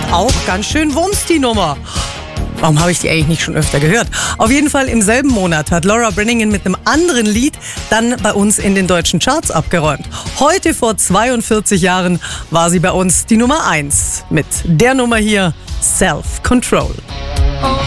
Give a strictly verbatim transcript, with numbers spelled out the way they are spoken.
Auch ganz schön Wumms, die Nummer. Warum habe ich die eigentlich nicht schon öfter gehört? Auf jeden Fall im selben Monat hat Laura Branigan mit einem anderen Lied dann bei uns in den deutschen Charts abgeräumt. Heute vor zweiundvierzig Jahren war sie bei uns die Nummer eins mit der Nummer hier, Self Control. Oh.